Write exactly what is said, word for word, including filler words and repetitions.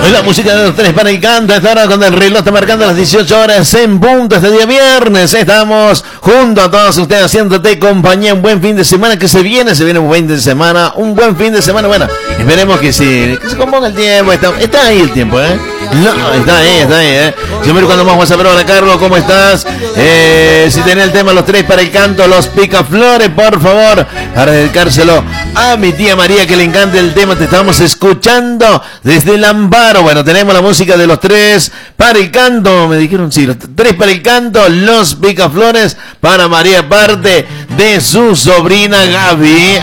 La música de los tres para el canto. Esta hora cuando el reloj está marcando las dieciocho horas en punto. Este día viernes estamos junto a todos ustedes haciéndote compañía. Un buen fin de semana que se viene. Se viene un buen fin de semana. Un buen fin de semana. Bueno, esperemos que, sí, que se componga el tiempo. Está, está ahí el tiempo, ¿eh? No, está ahí, está ahí, ¿eh? Siempre cuando más vas a ver, hola Carlos, ¿cómo estás? Eh, si tenés el tema los tres para el canto, los picaflores, por favor, para dedicárselo a mi tía María que le encanta el tema. Te estamos escuchando desde el Amparo. Bueno, tenemos la música de los tres para el canto. Me dijeron sí, los tres para el canto, los picaflores para María, parte de su sobrina Gaby.